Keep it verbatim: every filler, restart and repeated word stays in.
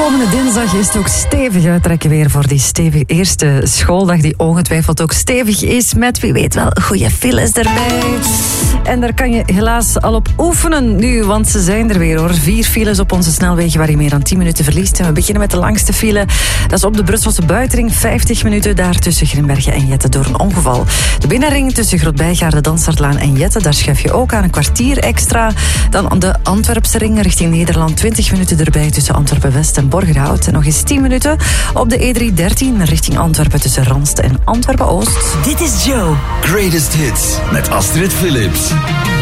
Komende dinsdag is het ook stevig uittrekken weer voor die stevige eerste schooldag die ongetwijfeld ook stevig is met wie weet wel goede files erbij. En daar kan je helaas al op oefenen nu, want ze zijn er weer hoor. Vier files op onze snelwegen waar je meer dan tien minuten verliest. En we beginnen met de langste file. Dat is op de Brusselse buitenring, vijftig minuten daar tussen Grimbergen en Jette door een ongeval. De binnenring tussen Grootbijgaarden, Dansaardlaan en Jette, daar schuif je ook aan een kwartier extra. Dan de Antwerpse ring richting Nederland, twintig minuten erbij tussen Antwerpen-West en Borgerhout. En nog eens tien minuten op de E driehonderddertien richting Antwerpen tussen Randst en Antwerpen-Oost. Dit is Joe. Greatest Hits met Astrid Philips.